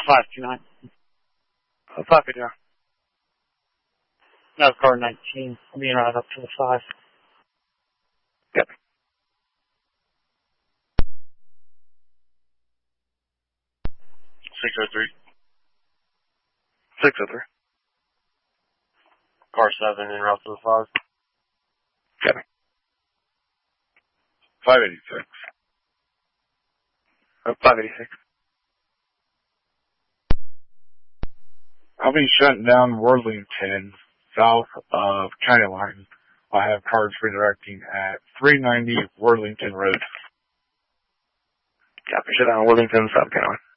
529. 559. No, car 19. I'm being right up to the 5. Yep. 603. 603. Car 7 en route to the 5. Copy. 586. 586. I'll be shutting down Worthington, south of County Line. I have cars redirecting at 390 Worthington Road. Copy. Shut down Worthington, South Carolina.